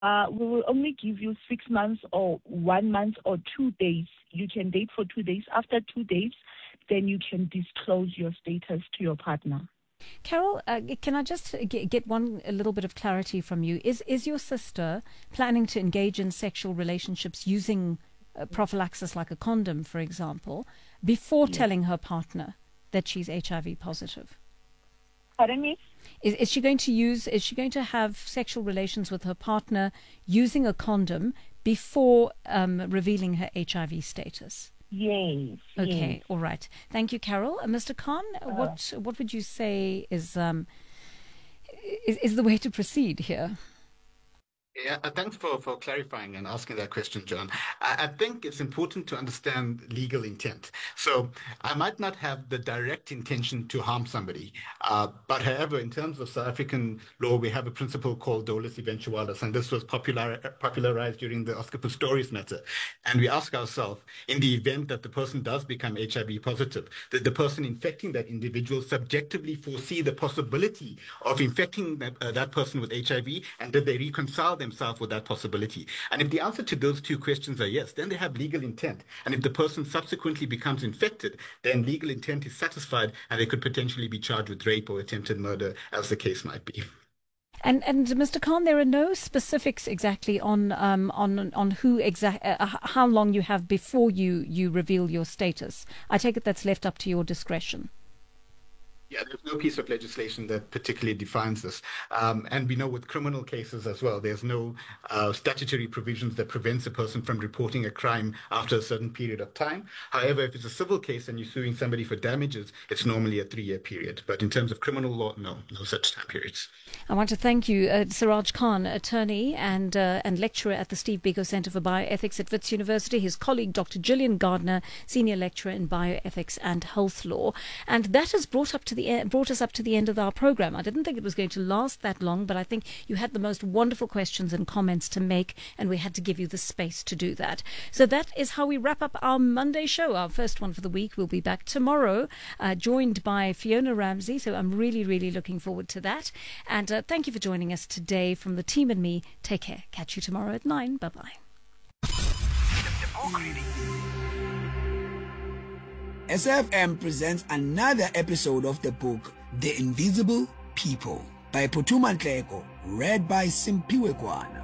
We will only give you 6 months or 1 month or 2 days. You can date for 2 days. After 2 days, then you can disclose your status to your partner. Carol, can I just get a little bit of clarity from you? Is your sister planning to engage in sexual relationships using prophylaxis like a condom, for example, before telling her partner that she's HIV positive? Pardon me? Is she going to have sexual relations with her partner using a condom before revealing her HIV status? Yes. Okay, yes. all right. Thank you, Carol. Mr. Khan, what would you say is the way to proceed here? Yeah, thanks for clarifying and asking that question, John. I think it's important to understand legal intent. So I might not have the direct intention to harm somebody, but however, in terms of South African law, we have a principle called dolus eventualis, and this was popularized during the Oscar Pistorius matter. And we ask ourselves, in the event that the person does become HIV positive, did the person infecting that individual subjectively foresee the possibility of infecting that person with HIV, and did they reconcile themselves with that possibility? And if the answer to those two questions are yes, then they have legal intent. And if the person subsequently becomes infected, then legal intent is satisfied and they could potentially be charged with rape or attempted murder, as the case might be. And Mr. Khan, there are no specifics exactly on how long you have before you reveal your status. I take it that's left up to your discretion. Yeah, there's no piece of legislation that particularly defines this. And we know with criminal cases as well, there's no statutory provisions that prevents a person from reporting a crime after a certain period of time. However, if it's a civil case and you're suing somebody for damages, it's normally a 3-year period. But in terms of criminal law, no such time periods. I want to thank you, Siraj Khan, attorney and lecturer at the Steve Biko Centre for Bioethics at Wits University, his colleague, Dr. Gillian Gardner, senior lecturer in bioethics and health law. And that has brought us up to the end of our program. I didn't think it was going to last that long, but I think you had the most wonderful questions and comments to make, and we had to give you the space to do that. So that is how we wrap up our Monday show, our first one for the week. We'll be back tomorrow, joined by Fiona Ramsey. So I'm really, really looking forward to that. And thank you for joining us today from the team and me. Take care. Catch you tomorrow at 9. Bye-bye. SFM presents another episode of the book The Invisible People by Phuthuma Nhleko, read by Simpiwe Kwana.